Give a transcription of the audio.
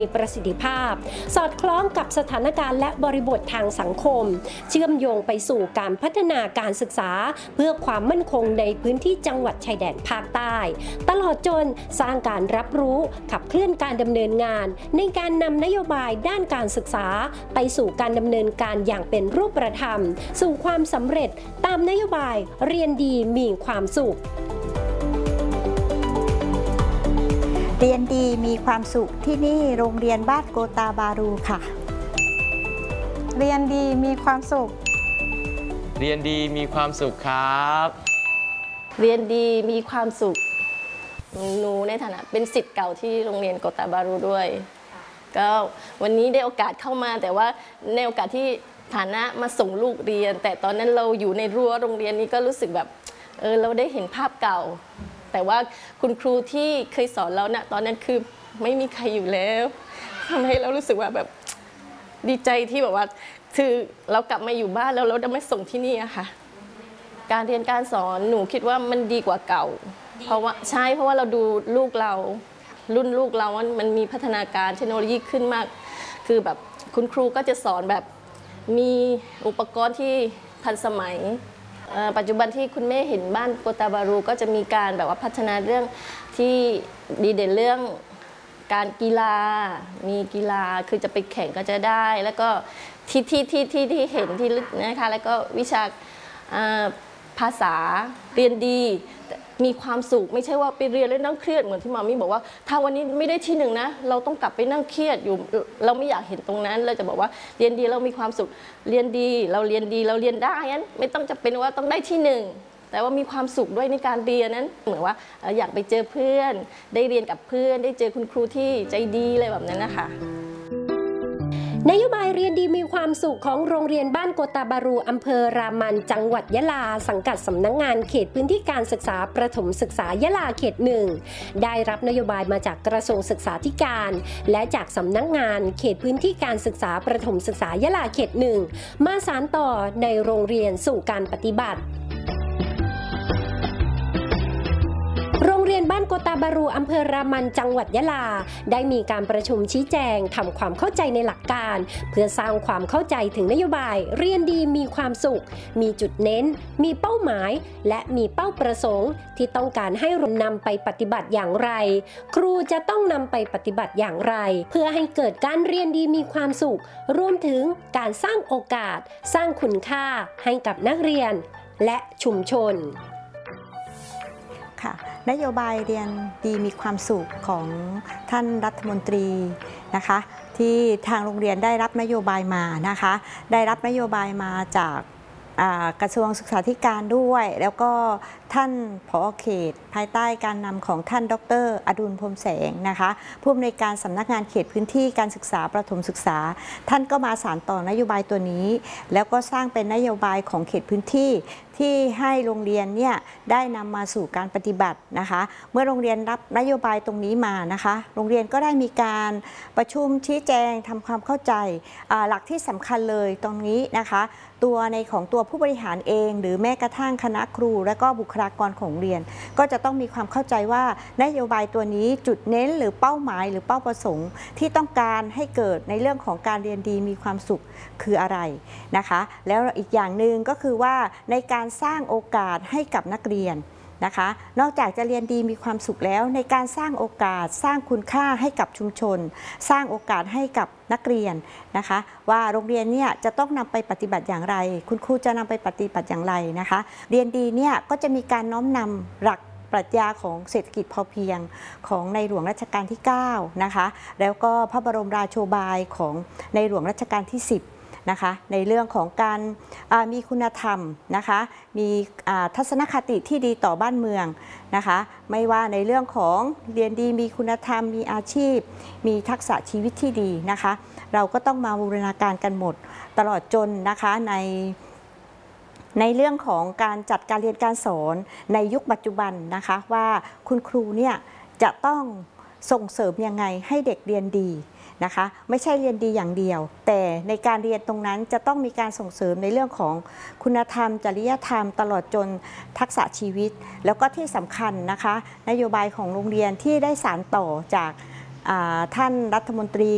มีประสิทธิภาพสอดคล้องกับสถานการณ์และบริบททางสังคมเชื่อมโยงไปสู่การพัฒนาการศึกษาเพื่อความมั่นคงในพื้นที่จังหวัดชายแดนภาคใต้ตลอดจนสร้างการรับรู้ขับเคลื่อนการดำเนินงานในการนำนโยบายด้านการศึกษาไปสู่การดำเนินการอย่างเป็นรูปธรรมสู่ความสำเร็จตามนโยบายเรียนดีมีความสุขเรียนดีมีความสุขที่นี่โรงเรียนบ้านโกตาบารูค่ะเรียนดีมีความสุขเรียนดีมีความสุขครับเรียนดีมีความสุขหนูในฐานะเป็นศิษย์เก่าที่โรงเรียนโกตาบารูด้วยก็วันนี้ได้โอกาสเข้ามาแต่ว่าในโอกาสที่ฐานะมาส่งลูกเรียนแต่ตอนนั้นเราอยู่ในรั้วโรงเรียนนี้ก็รู้สึกแบบเราได้เห็นภาพเก่าแต่ว่าคุณครูที่เคยสอนเราตอนนั้นคือไม่มีใครอยู่แล้วทำให้เรารู้สึกว่าแบบดีใจที่แบบว่าคือเรากลับมาอยู่บ้านแล้วเราได้มาส่งที่นี่อะค่ะการเรียนการสอนหนูคิดว่ามันดีกว่าเก่าเพราะว่าเราดูลูกเรารุ่นลูกเรามันมีพัฒนาการเทคโนโลยีขึ้นมากคือแบบคุณครูก็จะสอนแบบมีอุปกรณ์ที่ทันสมัยปัจจุบันที่คุณแม่เห็นบ้านโกตาบารูก็จะมีการแบบว่าพัฒนาเรื่องที่ดีเด่นเรื่องการกีฬามีกีฬาคือจะไปแข่งก็จะได้แล้วก็ที่เห็นที่นะคะแล้วก็วิชาภาษาเรียนดีมีความสุขไม่ใช่ว่าไปเรียนแล้วนั่งเครียดเหมือนที่มามี่บอกว่าถ้าวันนี้ไม่ได้ที่หนึ่งนะเราต้องกลับไปนั่งเครียดอยู่เราไม่อยากเห็นตรงนั้นเราจะบอกว่าเรียนดีเรามีความสุขเรียนดีเราเรียนดีเราเรียนได้งั้นไม่ต้องจะเป็นว่าต้องได้ที่หนึ่งแต่ว่ามีความสุขด้วยในการเรียนนั้นเหมือนว่าอยากไปเจอเพื่อนได้เรียนกับเพื่อนได้เจอคุณครูที่ใจดีอะไรแบบนั้นนะคะนโยบายเรียนดีมีความสุขของโรงเรียนบ้านโกตาบารูอำเภอรามันจังหวัดยะลาสังกัดสำนักงานเขตพื้นที่การศึกษาประถมศึกษายะลาเขต 1ได้รับนโยบายมาจากกระทรวงศึกษาธิการและจากสำนักงานเขตพื้นที่การศึกษาประถมศึกษายะลาเขต 1มาสานต่อในโรงเรียนสู่การปฏิบัติโรงเรียนบ้านโกตาบารูอำเภอรามันจังหวัดยะลาได้มีการประชุมชี้แจงทำความเข้าใจในหลักการเพื่อสร้างความเข้าใจถึงนโยบายเรียนดีมีความสุขมีจุดเน้นมีเป้าหมายและมีเป้าประสงค์ที่ต้องการให้นำไปปฏิบัติอย่างไรครูจะต้องนำไปปฏิบัติอย่างไรเพื่อให้เกิดการเรียนดีมีความสุขรวมถึงการสร้างโอกาสสร้างคุณค่าให้กับนักเรียนและชุมชนนโยบายเรียนดีมีความสุขของท่านรัฐมนตรีนะคะที่ทางโรงเรียนได้รับนโยบายมานะคะได้รับนโยบายมาจากกระทรวงศึกษาธิการด้วยแล้วก็ท่านผอ.เขตภายใต้การนำของท่านดร.อดุลพรมแสงนะคะผู้อำนวยการสำนักงานเขตพื้นที่การศึกษาประถมศึกษาท่านก็มาสานต่อนโยบายตัวนี้แล้วก็สร้างเป็นนโยบายของเขตพื้นที่ที่ให้โรงเรียนเนี่ยได้นำมาสู่การปฏิบัตินะคะเมื่อโรงเรียนรับนโยบายตรงนี้มานะคะโรงเรียนก็ได้มีการประชุมชี้แจงทำความเข้าใจหลักที่สำคัญเลยตรงนี้นะคะตัวของตัวผู้บริหารเองหรือแม้กระทั่งคณะครูและก็บุคลากรของโรงเรียนก็จะต้องมีความเข้าใจว่านโยบายตัวนี้จุดเน้นหรือเป้าหมายหรือเป้าประสงค์ที่ต้องการให้เกิดในเรื่องของการเรียนดีมีความสุขคืออะไรนะคะแล้วอีกอย่างหนึ่งก็คือว่าในการสร้างโอกาสให้กับนักเรียนนะคะนอกจากจะเรียนดีมีความสุขแล้วในการสร้างโอกาสสร้างคุณค่าให้กับชุมชนสร้างโอกาสให้กับนักเรียนนะคะว่าโรงเรียนเนี่ยจะต้องนำไปปฏิบัติอย่างไรคุณครูจะนำไปปฏิบัติอย่างไรนะคะเรียนดีเนี่ยก็จะมีการน้อมนำหลักปรัชญาของเศรษฐกิจพอเพียงของในหลวงรัชกาลที่9นะคะแล้วก็พระบรมราโชบายของในหลวงรัชกาลที่10นะคะในเรื่องของการมีคุณธรรมนะคะมีทัศนคติที่ดีต่อบ้านเมืองนะคะไม่ว่าในเรื่องของเรียนดีมีคุณธรรมมีอาชีพมีทักษะชีวิตที่ดีนะคะเราก็ต้องมาบูรณาการกันหมดตลอดจนนะคะในเรื่องของการจัดการเรียนการสอนในยุคปัจจุบันนะคะว่าคุณครูเนี่ยจะต้องส่งเสริมยังไงให้เด็กเรียนดีนะคะไม่ใช่เรียนดีอย่างเดียวแต่ในการเรียนตรงนั้นจะต้องมีการส่งเสริมในเรื่องของคุณธรรมจริยธรรมตลอดจนทักษะชีวิตแล้วก็ที่สำคัญนะคะนโยบายของโรงเรียนที่ได้สานต่อจากท่านรัฐมนตรี